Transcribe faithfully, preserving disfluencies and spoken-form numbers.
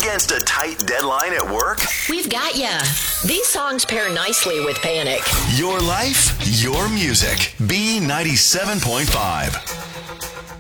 against a tight deadline at work? We've got ya. These songs pair nicely with Panic. Your life, your music. B ninety-seven point five.